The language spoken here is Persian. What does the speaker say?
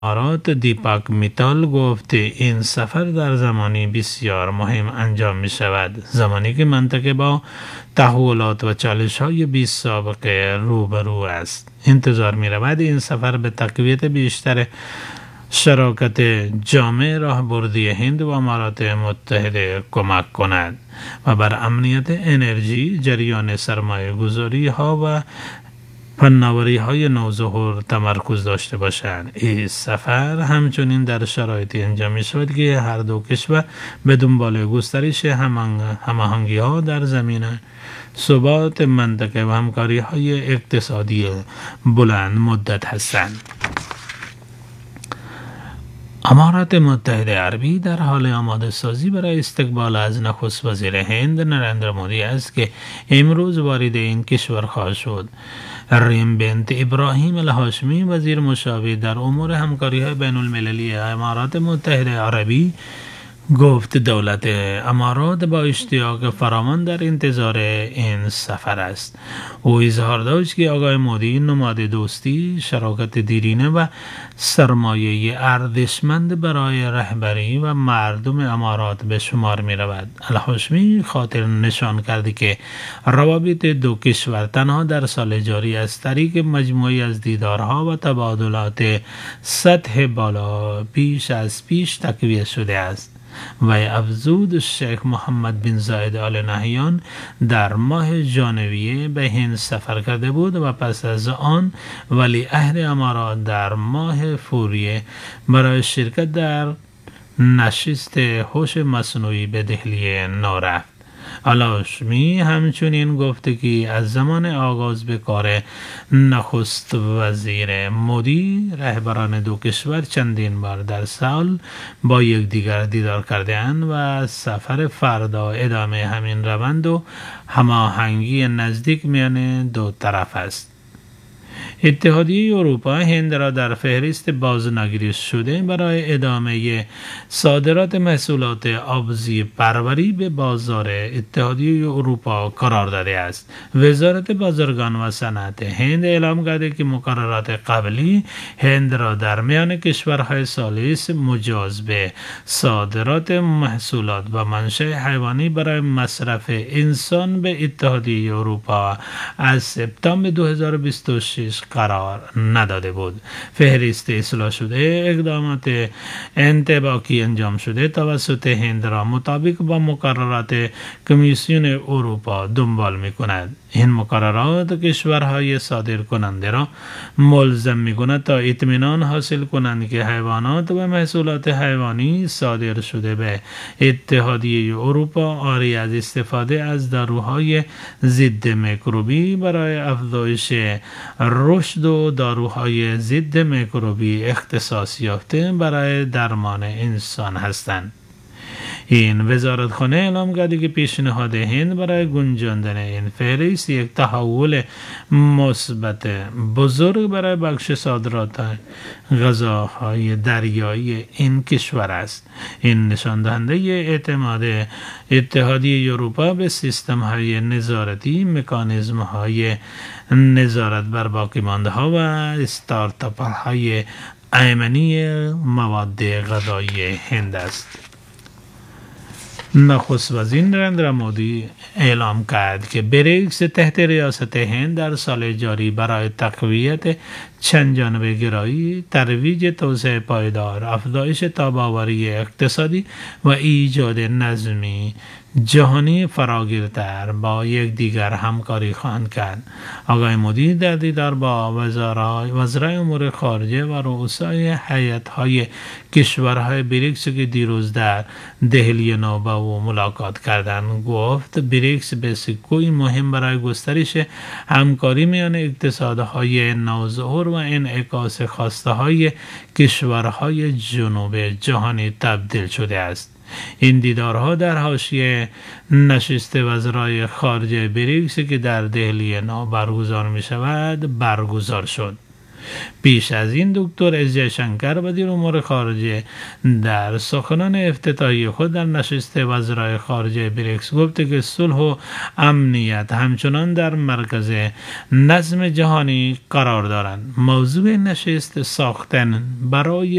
امارات دیپاک میتال گفت این سفر در زمانی بسیار مهم انجام می شود، زمانی که منطقه با تحولات و چالش های بی سابقه روبرو است. انتظار می رود این سفر به تقویت بیشتر شراکت جامع راهبردی هند و امارات متحده کمک کند و بر امنیت انرژی، جریان سرمایه گذاری ها و فناوری های نوظهور تمرکز داشته باشند. این سفر همچنین در شرایطی انجام می شود که هر دو کشور به دنبال گسترش هماهنگی ها در زمینه ثبات منطقه و همکاری های اقتصادی بلند مدت هستند. امارات متحده عربی در حال آماده سازی برای استقبال از نخست وزیر هند نریندر مودی است که امروز وارد این کشور خواهد شد. ریم بنت ابراهیم الهاشمی، وزیر مشاور در امور همکاری بین المللی امارات متحده عربی، گفت دولت امارات با اشتیاق فراوان در انتظار این سفر است. او اظهار داشت که آقای مودی نماد دوستی، شراکت دیرینه و سرمایه ارزشمند برای رهبری و مردم امارات به شمار می رود. الهاشمی خاطر نشان کرد که روابط دو کشور تنها در سال جاری از طریق مجموعی از دیدارها و تبادلات سطح بالا پیش تقویت شده است. و افزود شیخ محمد بن زاید آل نهیان در ماه ژانویه به هند سفر کرده بود و پس از آن ولیعهد امارات در ماه فوریه برای شرکت در نشست هوش مصنوعی به دهلی نو رفت. الهاشمی همچنین گفته که از زمان آغاز به کار نخست وزیر مودی، رهبران دو کشور چندین بار در سال با یکدیگر دیدار کرده اند و سفر فردا ادامه همین روند و هماهنگی نزدیک میان دو طرف است. اتحادیه اروپا هند را در فهرست بازنگری شده برای ادامه صادرات محصولات آبزی پروری به بازار اتحادیه اروپا قرار داده است. وزارت بازرگان و صنعت هند اعلام کرده که مقررات قبلی هند را در میان کشورهای ثالث مجاز به صادرات محصولات و منشأ حیوانی برای مصرف انسان به اتحادیه اروپا از سپتامبر 2026 قرار نداده بود. فهرست اصلاح شده اقدامات انطباقی انجام شده توسط هند را مطابق با مقررات کمیسیون اروپا دنبال می کند. این مقررات کشورهای صادر کننده را ملزم می کند تا اطمینان حاصل کنند که حیوانات و محصولات حیوانی صادر شده به اتحادیه اروپا عاری از استفاده از داروهای ضد میکروبی برای افزایش رشد و داروهای ضد میکروبی اختصاص یافته برای درمان انسان هستند. این وزارتخانه اعلام کرده که پیشنهاد هند برای گنجاندن این فهرست یک تحول مثبت بزرگ برای بخش صادرات غذاهای دریایی این کشور است. این نشان دهنده اعتماد اتحادیه اروپا به سیستم های نظارتی، مکانیزم های نظارت بر باقی مانده ها و استارتاپ های ایمنی مواد غذایی هند است. نخست وزیر نریندر مودی اعلام کرد که بریکس تحت ریاست هند در سال جاری برای تقویت چند جانبه گرایی، ترویج توسعه پایدار، افزایش تاباوری اقتصادی و ایجاد نظمی جهانی فراگیرتر با یکدیگر همکاری خواهند کرد. آقای مودی در دیدار با وزرای امور خارجه و رؤسای هیئت‌های کشورهای بریکس که دیروز در دهلی نو با او ملاقات کردند گفت بریکس به سکوی مهم برای گسترش همکاری میان اقتصادهای نوظهور و انعکاس خواسته‌های کشورهای جنوب جهانی تبدیل شده است. این دیدارها در حاشیه نشست وزرای خارجه بریکس که در دهلی نو برگزار می شود برگزار شد. پیش از این دکتر اس جیشنکر وزیر امور خارجه در سخنان افتتاحی خود در نشست وزرای خارجه بریکس گفت که صلح و امنیت همچنان در مرکز نظم جهانی قرار دارند. موضوع نشست ساختن برای